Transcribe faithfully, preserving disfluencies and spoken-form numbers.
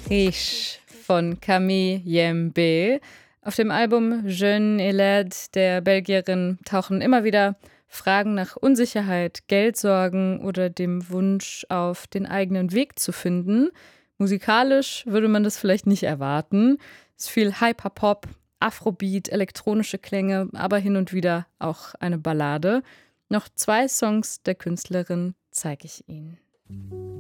Riche von Camille Yembe. Auf dem Album Jeune et Laide der Belgierin tauchen immer wieder Fragen nach Unsicherheit, Geldsorgen oder dem Wunsch auf, den eigenen Weg zu finden. Musikalisch würde man das vielleicht nicht erwarten. Es ist viel Hyperpop, Afrobeat, elektronische Klänge, aber hin und wieder auch eine Ballade. Noch zwei Songs der Künstlerin zeige ich Ihnen.